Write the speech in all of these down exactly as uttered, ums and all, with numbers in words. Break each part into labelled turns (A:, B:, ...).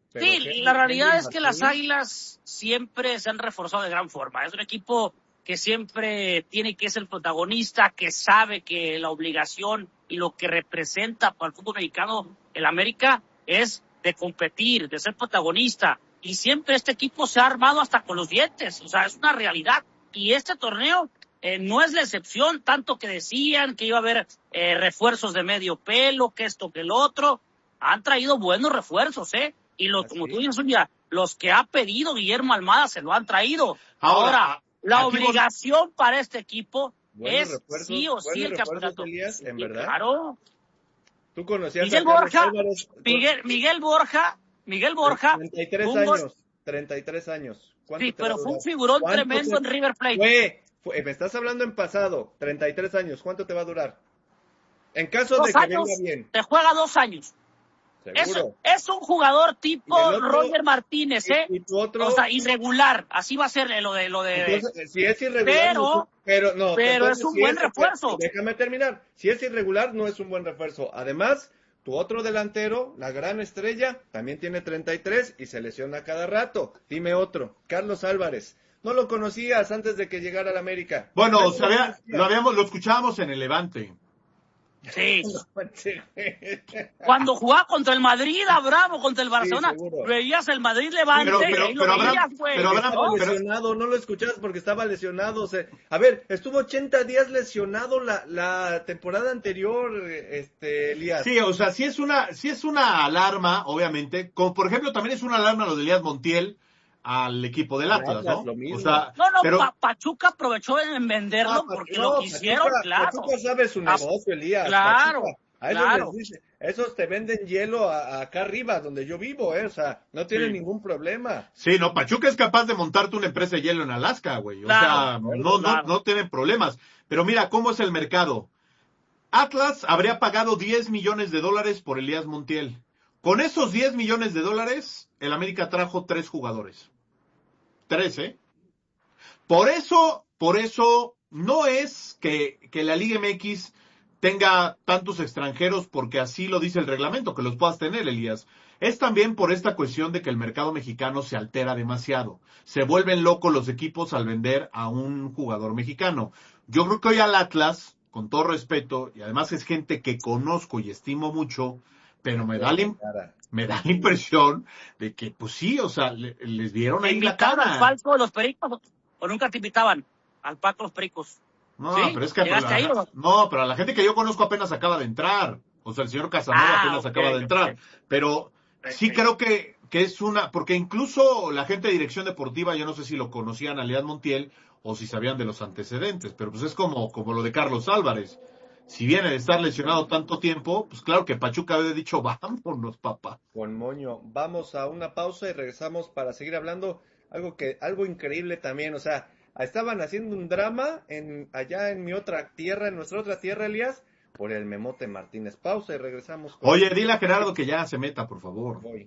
A: Pero
B: sí,
A: Henry,
B: la realidad
A: Henry
B: es que
A: Martín,
B: las Águilas siempre se han reforzado de gran forma. Es un equipo que siempre tiene que ser el protagonista, que sabe que la obligación y lo que representa para el fútbol mexicano, el América, es de competir, de ser protagonista. Y siempre este equipo se ha armado hasta con los dientes. O sea, es una realidad. Y este torneo eh, no es la excepción, tanto que decían que iba a haber eh, refuerzos de medio pelo, que esto, que el otro. Han traído buenos refuerzos, ¿eh? Y lo, como tú dices, ya, los que ha pedido Guillermo Almada se lo han traído. Ahora, Ahora la obligación vos... para este equipo es sí o sí el campeonato.
A: Elías, en
B: sí,
A: verdad.
B: Claro.
A: Tú conocías
B: Miguel
A: a Carlos
B: Borja,
A: Álvarez,
B: Miguel, Miguel Borja, Miguel Borja.
A: treinta y tres años, treinta y tres años.
B: Sí, pero fue un figurón tremendo se... en River Plate.
A: Fue, fue, me estás hablando en pasado, treinta y tres años, ¿cuánto te va a durar? En caso
B: dos
A: de que
B: años,
A: venga bien.
B: Te juega dos años. Es, es un jugador tipo otro, Roger Martínez, ¿eh?
A: Y, y tu otro...
B: O sea, irregular. Así va a ser lo de... lo de.
A: Entonces, si es irregular...
B: Pero,
A: no, pero, no,
B: pero es un
A: si
B: buen
A: es,
B: refuerzo.
A: Déjame terminar. Si es irregular, no es un buen refuerzo. Además, tu otro delantero, la gran estrella, también tiene treinta y tres y se lesiona cada rato. Dime otro. Carlos Álvarez. No lo conocías antes de que llegara a la América.
C: Bueno, o sea, lo, lo, habíamos, lo escuchábamos en el Levante.
B: Sí. Cuando jugaba contra el Madrid, a Bravo, contra el Barcelona, sí, veías el Madrid Levante,
A: pero, pero,
B: y
A: lo
B: pero
A: veías,
B: Abraham,
A: güey. Pero Abraham, ¿no? lesionado, no lo escuchabas porque estaba lesionado. O sea, a ver, estuvo ochenta días lesionado la, la temporada anterior, este, Elías.
C: Sí, o sea, sí es una, sí es una alarma, obviamente. Como por ejemplo, también es una alarma lo de Elías Montiel al equipo del Atlas, Atlas, ¿no?
A: O
B: sea, no, no, pero... pa Pachuca aprovechó en venderlo ah, porque no, lo quisieron,
A: Pachuca,
B: claro.
A: Pachuca sabe su negocio, Elías.
B: Claro,
A: Pachuca, a esos,
B: claro.
A: Dice, esos te venden hielo a, a acá arriba, donde yo vivo, ¿eh? O sea, no tienen sí. ningún problema.
C: Sí, no, Pachuca es capaz de montarte una empresa de hielo en Alaska, güey. O claro, sea, no, claro. no, no tienen problemas. Pero mira, ¿cómo es el mercado? Atlas habría pagado diez millones de dólares por Elías Montiel. Con esos diez millones de dólares, el América trajo tres jugadores. trece. Por eso, por eso no es que, que la Liga M X tenga tantos extranjeros porque así lo dice el reglamento, que los puedas tener, Elías. Es también por esta cuestión de que el mercado mexicano se altera demasiado. Se vuelven locos los equipos al vender a un jugador mexicano. Yo creo que hoy al Atlas, con todo respeto, y además es gente que conozco y estimo mucho, pero me da la, me da la impresión de que, pues sí, o sea, le, les dieron ahí la cara.
B: ¿Al Falco de los Pericos o nunca te invitaban al Paco los Pericos?
C: No,
B: ¿Sí?
C: pero es que... Pero la, ahí, ¿no? no, pero a la gente que yo conozco apenas acaba de entrar. O sea, el señor Casanova ah, apenas okay, acaba de entrar. Okay. Pero okay. sí creo que, que es una... Porque incluso la gente de dirección deportiva, yo no sé si lo conocían a Elías Montiel o si sabían de los antecedentes, pero pues es como, como lo de Carlos Álvarez. Si viene de estar lesionado tanto tiempo, pues claro que Pachuca había dicho, vámonos, papá.
A: Con moño, vamos a una pausa y regresamos para seguir hablando algo que algo increíble también, o sea, estaban haciendo un drama en allá en mi otra tierra, en nuestra otra tierra, Elías, por el Memote Martínez. Pausa y regresamos.
C: Con... Oye, dile a Gerardo que ya se meta, por favor.
A: Voy.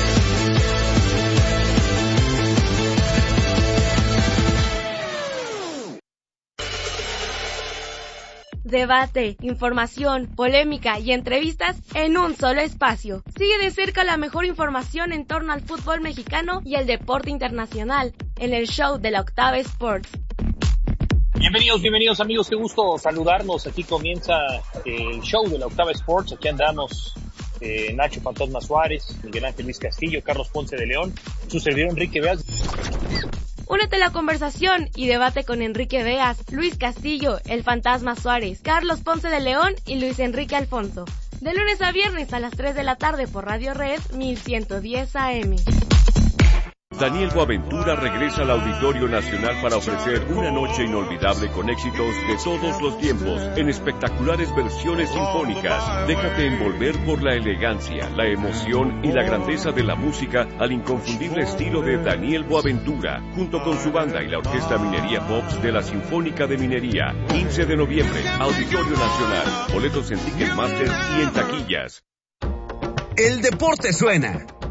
D: Debate, información, polémica y entrevistas en un solo espacio. Sigue de cerca la mejor información en torno al fútbol mexicano y el deporte internacional en el show de la Octava Sports.
E: Bienvenidos, bienvenidos amigos, qué gusto saludarnos. Aquí comienza el show de la Octava Sports. Aquí andamos eh, Nacho Fantasma Suárez, Miguel Ángel Luis Castillo, Carlos Ponce de León, su servidor Enrique Beas.
D: Únete a la conversación y debate con Enrique Beas, Luis Castillo, el Fantasma Suárez, Carlos Ponce de León y Luis Enrique Alfonso. De lunes a viernes a las tres de la tarde por Radio Red mil ciento diez A M.
F: Daniel Boaventura regresa al Auditorio Nacional para ofrecer una noche inolvidable con éxitos de todos los tiempos, en espectaculares versiones sinfónicas. Déjate envolver por la elegancia, la emoción y la grandeza de la música al inconfundible estilo de Daniel Boaventura, junto con su banda y la Orquesta Minería Pops de la Sinfónica de Minería. quince de noviembre, Auditorio Nacional. Boletos en Ticketmaster y en taquillas.
G: El deporte suena.